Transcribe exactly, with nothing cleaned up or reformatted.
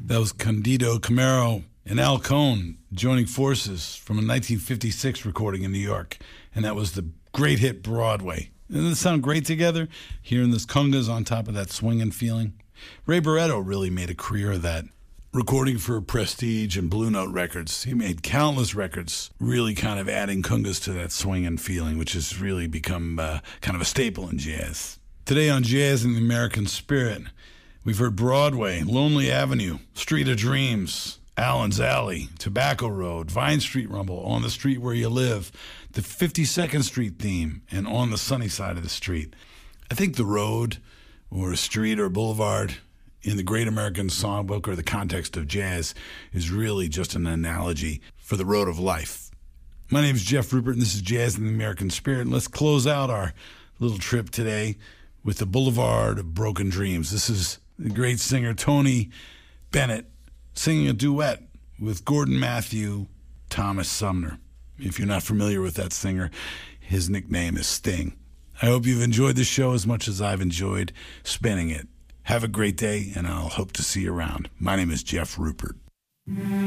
That was Candido Camero and Al Cohn joining forces from a nineteen fifty-six recording in New York. And that was the great hit Broadway. Doesn't it sound great together? Hearing those congas on top of that swinging feeling. Ray Barretto really made a career of that. Recording for Prestige and Blue Note Records. He made countless records, really kind of adding congas to that swinging feeling, which has really become uh, kind of a staple in jazz. Today on Jazz in the American Spirit, we've heard Broadway, Lonely Avenue, Street of Dreams, Allen's Alley, Tobacco Road, Vine Street Rumble, On the Street Where You Live, the fifty-second Street theme, and On the Sunny Side of the Street. I think the road, or a street or a boulevard, in the Great American Songbook or the context of jazz, is really just an analogy for the road of life. My name is Jeff Rupert, and this is Jazz in the American Spirit. And let's close out our little trip today with the Boulevard of Broken Dreams. This is the great singer Tony Bennett singing a duet with Gordon Matthew, Thomas Sumner. If you're not familiar with that singer, his nickname is Sting. I hope you've enjoyed the show as much as I've enjoyed spinning it. Have a great day, and I'll hope to see you around. My name is Jeff Rupert.